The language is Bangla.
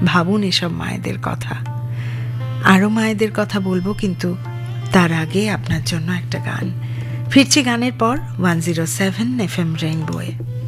ভাবুন এসব মায়েদের কথা। আরও মায়েদের কথা বলবো, কিন্তু তার আগে আপনার জন্য একটা গান। ফিরছি গানের পর 107 FM রেইনবোয়ে।